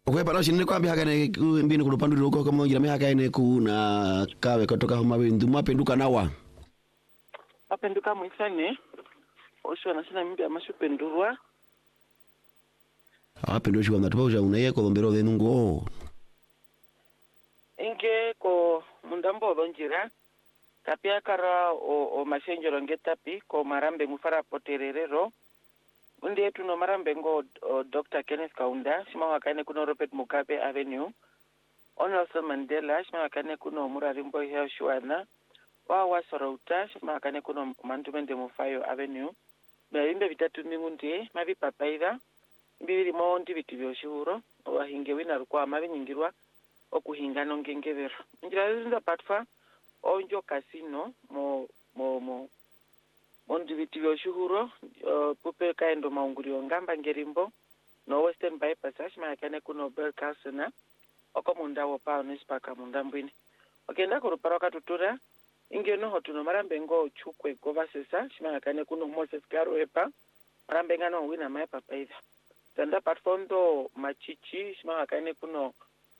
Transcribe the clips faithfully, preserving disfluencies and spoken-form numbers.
Kwa pala shinene kwa mbihaka ne mbini kulupanduri uko kama njira mihaka ine kuna kawe kutoka homa windu mapenduka nawa. Mapenduka mwisane. Osho anasina mimbi amashupendurwa. Apendu shi wanda tupa unaye ko lombero de nungo. Inge ko mundambo donjira. Kapia kara o, o mashenjero ngetapi ko marambe mufara potererero. Undi yetu no marambe ngo Doctor Kenneth Kaunda, shima wakane kuno Robert Mugabe Avenue. Nelson Mandela, shima wakane kuno Murarimbo Hill Shwana. Wawa Sorauta, shima wakane kuno Mandumende Mufayo Avenue. Mbimbe vitatu mingundi, mavi papaida. Mbibiri mondi vitivyo shuro. Wahinge wina rukwa mavi nyingirwa. Okuhinga nongengevero. Njira zinda patfa. Onjo casino mo mo mo ondivitivo shuhuro uh, pupe kaendo maungurio ngamba ngerimbo no Western Bypass ashima kane kuno Bell Castle oko munda wo pa onispark munda mbwini okenda ko rupara katutura ingeno hotuno marambe ngo chukwe gova sesa shima kane kuno Moses Garo epa marambe ngano wina mai papa ida tanda patfondo machichi shima kane kuno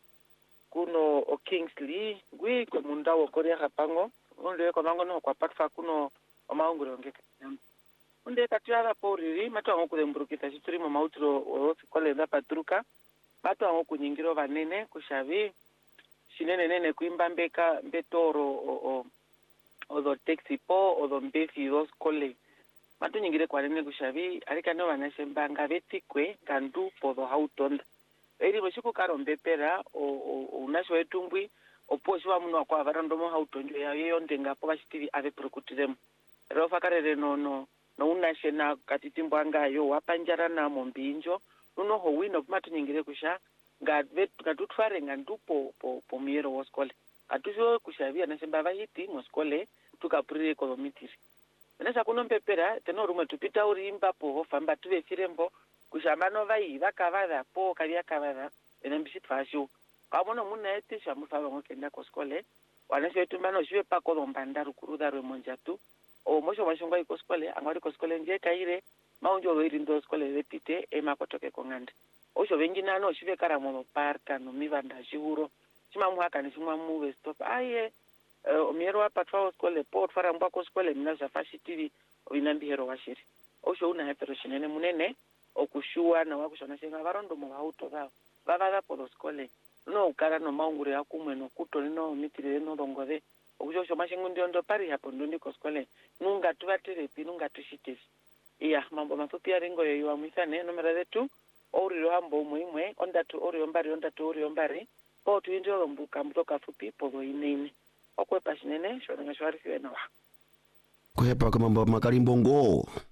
kuno o Kingsley gwi ko munda wo korea kapango onde ko mango no kwa patfa kuno o maunguro ngeka onde katya poriri mato ngo kulemburukita chituri mu mautro o kole nda patruka mato ngo kunyingiro vanene kushavi shinene nene kuimba mbeka mbetoro o o o do taxi po o do mbesi dos kole mato nyingire kwa nene kushavi alika no vanashe mbanga betikwe kandu po do hautonda eri boshiku karombe pera o o unasho etumbwi oposhwa muno kwa varandomo hautonjo ya yonde ngapo bashitiri ave prokutirem rofa karere no no no unashe na katitimbo angayo wapanjara na mombinjo uno ho wino matu nyingire kusha ngadvet ngatutfare ngandupo po po miero woskole atusho kushavia na semba vahiti moskole tukapurire kolomitiri nesa kuno mpepera teno rumwe tupita urimba po hofamba tuve firembo kushambano vai vakavada po kavya kavada enambisi twashu kabono muna ete shamufaba ngokenda koskole wanasho etumbano shiwe pako lombanda rukuruda rwe monjatu o mosho mashonga ikoskole angwari koskole nje kaire maunjo loirindo skole repite ema kotoke kongande osho venjina no shiwe karamono parka no mivanda shihuro shima muhaka ni shima muwe stop aye o miero apa twa skole port fara mbwa koskole mina zafashi tv winambi hero washiri osho una hetero shinene munene okushua na wakushona shenga varondo mu auto zao vavada po skole no ukara no maungure akumwe no kuto no mitire no rongove okushosho mashengu ndio ndo pari hapo ndo ndiko skole nunga tuvatire pi nunga tushitisi iya mambo mafupi aringo yo yiwa mwisane nomera zetu oriro hambo muimwe ondatu ori ombari ondatu ori ombari po tu indio mbuka mtoka fupi po inene okwe pashinene shona ngashwari siwe nawa kuhepa kama mambo makalimbo ngo